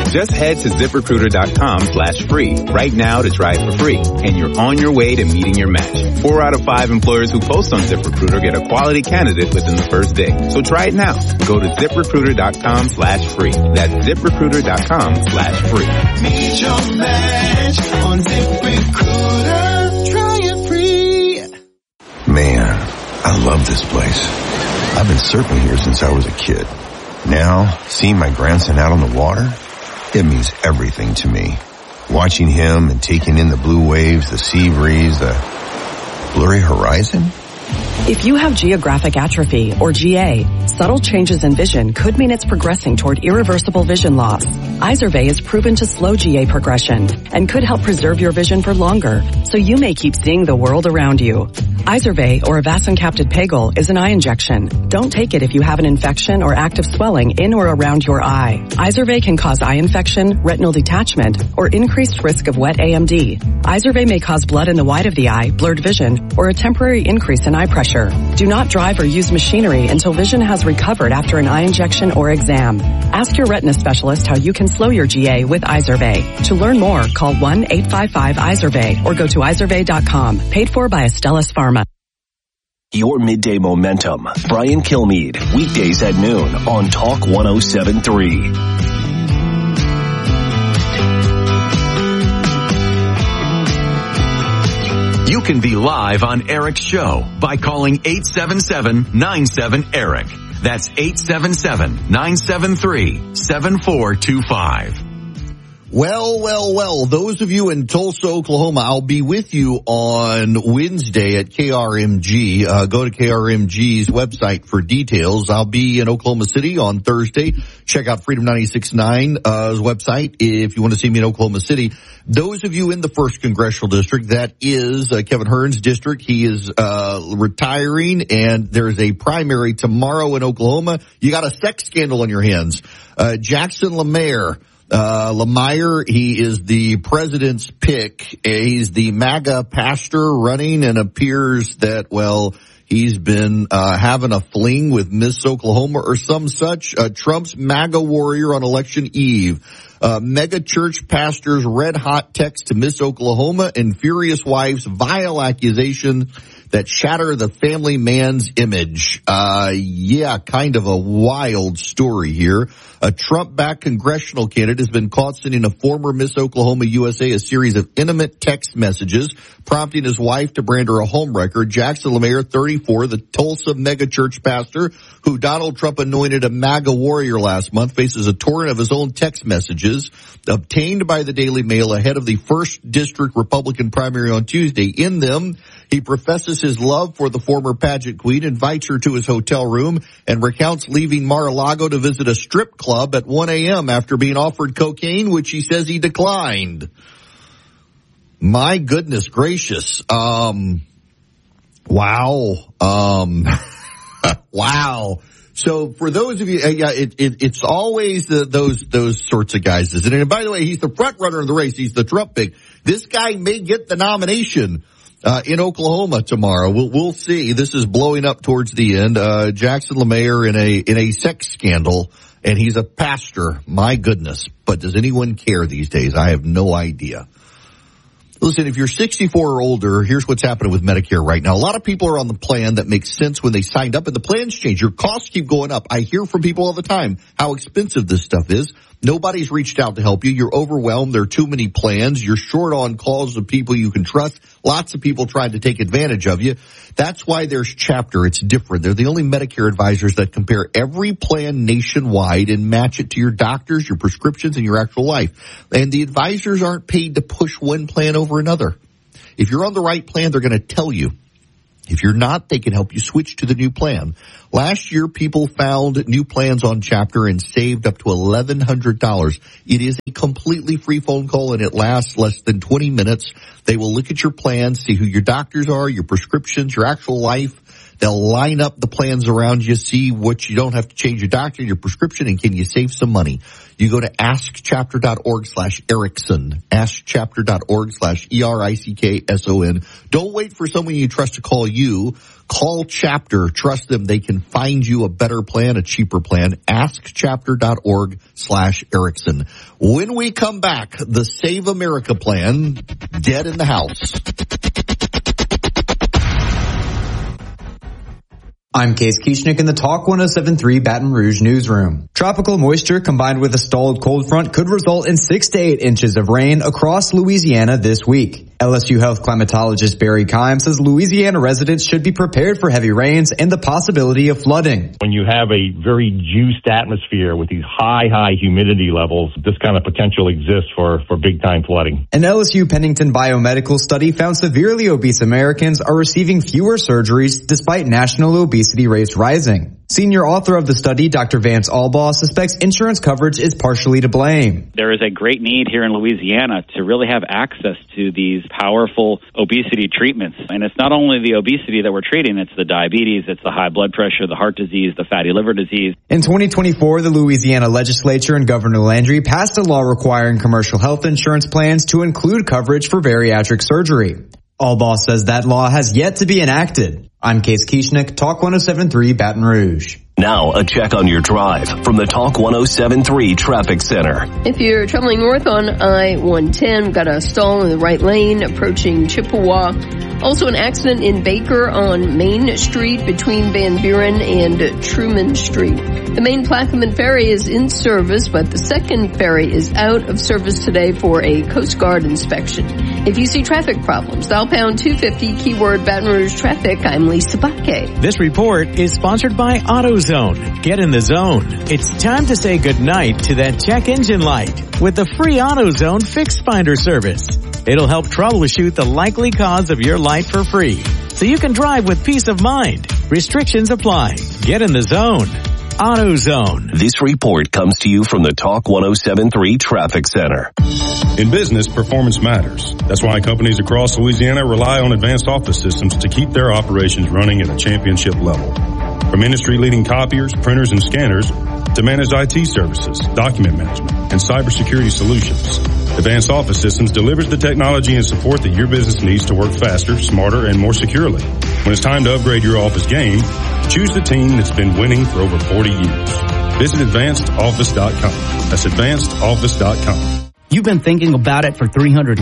Just head to ZipRecruiter.com/free right now to try for free, and you're on your way to meeting your match. 4 out of 5 employers who post on ZipRecruiter get a quality candidate within the first day. So try it now. Go to ZipRecruiter.com/free. That's ZipRecruiter.com/free. Meet your match on ZipRecruiter. Try it free. Man, I love this place. I've been surfing here since I was a kid. Now, seeing my grandson out on the water, it means everything to me. Watching him and taking in the blue waves, the sea breeze, the blurry horizon. If you have geographic atrophy, or GA, subtle changes in vision could mean it's progressing toward irreversible vision loss. Izervay is proven to slow GA progression and could help preserve your vision for longer, so you may keep seeing the world around you. Izervay, or avacincaptad pegol, is an eye injection. Don't take it if you have an infection or active swelling in or around your eye. Izervay can cause eye infection, retinal detachment, or increased risk of wet AMD. Izervay may cause blood in the white of the eye, blurred vision, or a temporary increase in eye pressure. Do not drive or use machinery until vision has recovered after an eye injection or exam. Ask your retina specialist how you can slow your GA with Izervay. To learn more, call 1-855-IZERVAY or go to izervay.com. Paid for by Astellas Pharma. Your midday momentum. Brian Kilmeade, weekdays at noon on Talk 107.3. You can be live on Eric's show by calling 877-97-ERIC. That's 877-973-7425. Well, those of you in Tulsa, Oklahoma, I'll be with you on Wednesday at KRMG. Go to KRMG's website for details. I'll be in Oklahoma City on Thursday. Check out Freedom 96.9's website if you want to see me in Oklahoma City. Those of you in the 1st Congressional District, that is Kevin Hearn's district. He is retiring, and there's a primary tomorrow in Oklahoma. You got a sex scandal on your hands. Jackson Lemire, he is the president's pick. He's the MAGA pastor running, and appears that, he's been having a fling with Miss Oklahoma or some such. Trump's MAGA warrior on election eve. Mega church pastor's red hot text to Miss Oklahoma, and furious wife's vile accusation that shatter the family man's image. Kind of a wild story here. A Trump-backed congressional candidate has been caught sending a former Miss Oklahoma USA a series of intimate text messages, prompting his wife to brand her a homewrecker. Jackson Lemire, 34, the Tulsa megachurch pastor who Donald Trump anointed a MAGA warrior last month, faces a torrent of his own text messages obtained by the Daily Mail ahead of the 1st District Republican primary on Tuesday. In them, he professes his love for the former pageant queen, invites her to his hotel room, and recounts leaving Mar-a-Lago to visit a strip club at 1 a.m. after being offered cocaine, which he says he declined. My goodness gracious. Wow. Wow. So for those of you, it's always those sorts of guys, isn't it? And by the way, he's the front runner in the race. He's the Trump pick. This guy may get the nomination in Oklahoma tomorrow. We'll see. This is blowing up towards the end. Jackson Lemire in a sex scandal, and he's a pastor. My goodness. But does anyone care these days? I have no idea. Listen, if you're 64 or older, here's what's happening with Medicare right now. A lot of people are on the plan that makes sense when they signed up, and the plans change. Your costs keep going up. I hear from people all the time how expensive this stuff is. Nobody's reached out to help you. You're overwhelmed. There are too many plans. You're short on calls of people you can trust. Lots of people trying to take advantage of you. That's why there's Chapter. It's different. They're the only Medicare advisors that compare every plan nationwide and match it to your doctors, your prescriptions, and your actual life. And the advisors aren't paid to push one plan over another. If you're on the right plan, they're going to tell you. If you're not, they can help you switch to the new plan. Last year, people found new plans on Chapter and saved up to $1,100. It is a completely free phone call, and it lasts less than 20 minutes. They will look at your plan, see who your doctors are, your prescriptions, your actual life. They'll line up the plans around you, see what you don't have to change your doctor, your prescription, and can you save some money. You go to askchapter.org/Erickson, askchapter.org/ERICKSON. Don't wait for someone you trust to call you. Call Chapter. Trust them. They can find you a better plan, a cheaper plan. Askchapter.org/Erickson. When we come back, the Save America plan, dead in the house. I'm Case Kieschnick in the Talk 107.3 Baton Rouge newsroom. Tropical moisture combined with a stalled cold front could result in 6 to 8 inches of rain across Louisiana this week. LSU health climatologist Barry Keim says Louisiana residents should be prepared for heavy rains and the possibility of flooding. When you have a very juiced atmosphere with these high humidity levels, this kind of potential exists for big-time flooding. An LSU Pennington biomedical study found severely obese Americans are receiving fewer surgeries despite national obesity rates rising. Senior author of the study, Dr. Vance Albaugh, suspects insurance coverage is partially to blame. There is a great need here in Louisiana to really have access to these powerful obesity treatments. And it's not only the obesity that we're treating, it's the diabetes, it's the high blood pressure, the heart disease, the fatty liver disease. In 2024, the Louisiana legislature and Governor Landry passed a law requiring commercial health insurance plans to include coverage for bariatric surgery. Albaugh says that law has yet to be enacted. I'm Case Kieschnick, Talk 107.3 Baton Rouge. Now, a check on your drive from the Talk 107.3 Traffic Center. If you're traveling north on I-110, we've got a stall in the right lane approaching Chippewa. Also an accident in Baker on Main Street between Van Buren and Truman Street. The main Plaquemine ferry is in service, but the second ferry is out of service today for a Coast Guard inspection. If you see traffic problems, dial pound 250, keyword Baton Rouge traffic. I'm Lisa Bakke. This report is sponsored by AutoZone. Get in the zone. It's time to say goodnight to that check engine light with the free AutoZone Fix Finder service. It'll help troubleshoot the likely cause of your light for free, so you can drive with peace of mind. Restrictions apply. Get in the zone. AutoZone. This report comes to you from the Talk 107.3 Traffic Center. In business, performance matters. That's why companies across Louisiana rely on advanced office systems to keep their operations running at a championship level. From industry-leading copiers, printers, and scanners to managed IT services, document management, and cybersecurity solutions, Advanced Office Systems delivers the technology and support that your business needs to work faster, smarter, and more securely. When it's time to upgrade your office game, choose the team that's been winning for over 40 years. Visit AdvancedOffice.com. That's AdvancedOffice.com. You've been thinking about it for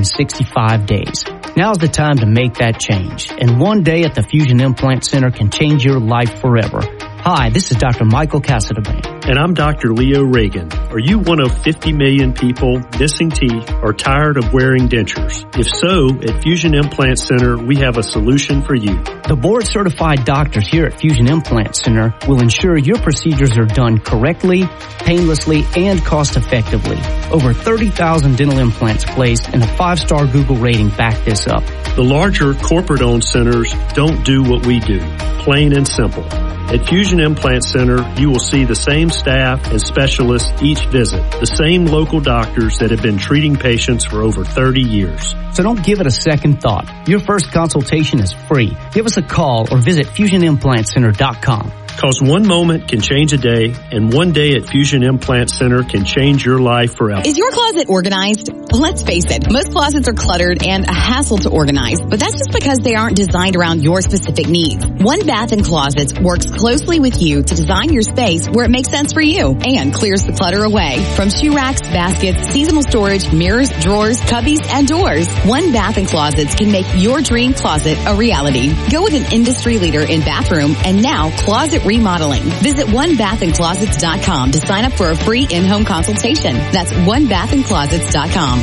365 days. Now's the time to make that change. And one day at the Fusion Implant Center can change your life forever. Hi, this is Dr. Michael Cassadebane. And I'm Dr. Leo Reagan. Are you one of 50 million people missing teeth or tired of wearing dentures? If so, at Fusion Implant Center, we have a solution for you. The board-certified doctors here at Fusion Implant Center will ensure your procedures are done correctly, painlessly, and cost-effectively. Over 30,000 dental implants placed, and a 5-star Google rating back this up. The larger corporate-owned centers don't do what we do, plain and simple. At Fusion Implant Center, you will see the same staff and specialists each visit, the same local doctors that have been treating patients for over 30 years. So don't give it a second thought. Your first consultation is free. Give us a call or visit FusionImplantCenter.com. Because one moment can change a day, and one day at Fusion Implant Center can change your life forever. Is your closet organized? Let's face it, most closets are cluttered and a hassle to organize, but that's just because they aren't designed around your specific needs. One Bath & Closets works closely with you to design your space where it makes sense for you and clears the clutter away. From shoe racks, baskets, seasonal storage, mirrors, drawers, cubbies, and doors, One Bath & Closets can make your dream closet a reality. Go with an industry leader in bathroom and now closet remodeling. Visit OneBathAndClosets.com to sign up for a free in-home consultation. That's OneBathAndClosets.com.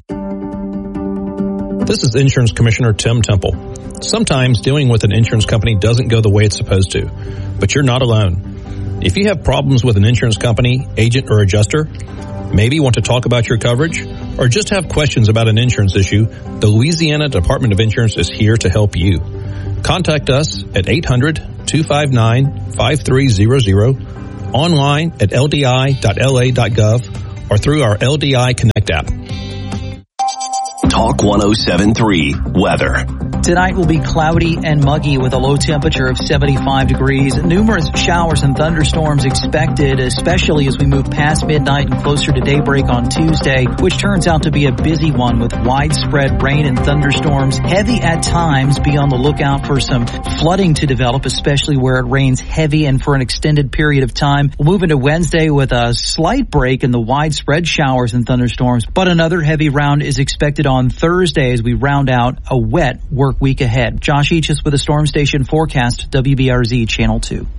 This is Insurance Commissioner Tim Temple. Sometimes dealing with an insurance company doesn't go the way it's supposed to, but you're not alone. If you have problems with an insurance company, agent, or adjuster, maybe want to talk about your coverage, or just have questions about an insurance issue, the Louisiana Department of Insurance is here to help you. Contact us at 800-259-5300, online at ldi.la.gov, or through our LDI Connect app. Talk 107.3 Weather. Tonight will be cloudy and muggy with a low temperature of 75 degrees. Numerous showers and thunderstorms expected, especially as we move past midnight and closer to daybreak on Tuesday, which turns out to be a busy one with widespread rain and thunderstorms. Heavy at times. Be on the lookout for some flooding to develop, especially where it rains heavy and for an extended period of time. We'll move into Wednesday with a slight break in the widespread showers and thunderstorms, but another heavy round is expected on Thursday as we round out a wet work week ahead. Josh Eachus with a Storm Station forecast, WBRZ Channel 2.